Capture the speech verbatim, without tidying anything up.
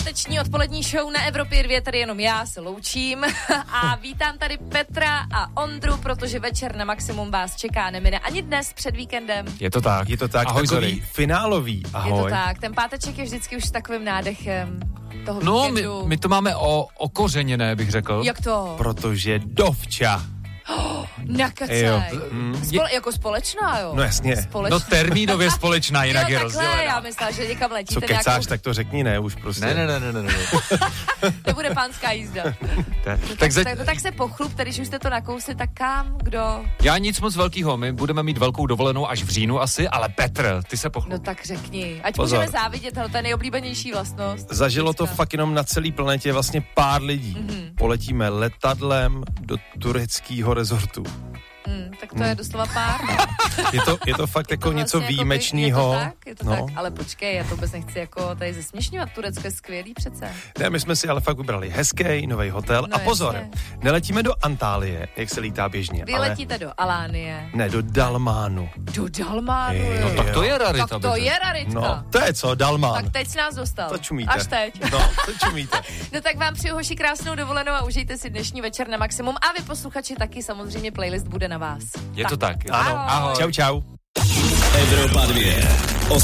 Páteční odpolední show na Evropě dvě, tady jenom já se loučím a vítám tady Petra a Ondru, protože večer na Maximum vás čeká, nemine ani dnes před víkendem. Je to tak. Je to tak, Ahoj, takový Zory. finálový. Ahoj. Je to tak, ten páteček je vždycky už s takovým nádechem toho No, my, víkendu. my to máme o, okořeněné, bych řekl. Jak to? Protože dovča. Nakacej. Jo. Spole, jako společná, jo? No jasně. Společná. No termínově společná, jinak jo, je takhle, rozdělená. já myslela, že někam letíte Co kecáš, nějakou... tak to řekni, ne, už prostě. Ne, ne, ne, ne, ne, ne. Nebude pánská jízda. Tak, Tak, tak, za, tak, tak se pochlupte, když už jste to nakousli, tak kam, kdo? já nic moc velkýho, my budeme mít velkou dovolenou až v říjnu asi, ale Petr, ty se pochlup. No tak řekni. Ať Pozor. můžeme závidět, ale to je nejoblíbenější vlastnost. Zažilo to Dneska. fakt jenom na celý planetě vlastně pár lidí. Mhm. Poletíme letadlem do tureckého rezortu. Hmm, tak to je doslova pár. Je to, je to fakt Je jako to něco vlastně jako výjimečného. by- Je to tak, je to No. tak, ale počkej, já to vůbec nechci jako tady zesměšňovat. Turecko je skvělý přece. Ne, my jsme si ale fakt vybrali hezký nový hotel. No a pozor, jasně. neletíme do Antálie, jak se lítá běžně. Vy ale letíte do Alánie, ne, do Dalmánu. do Dalmánu. Jo. jo. Tak to je rarita. Tak to Petře. je raritka. No, to je co, Dalmán. Tak teď jsi nás dostal. To čumíte. Až teď. No, to čumíte. No tak vám přeju, hoši, krásnou dovolenou a užijte si dnešní večer na Maximum. A vy posluchači taky, samozřejmě playlist bude na vás. Je to tak. Ano. Ahoj. Čau, čau. Evropa dvě.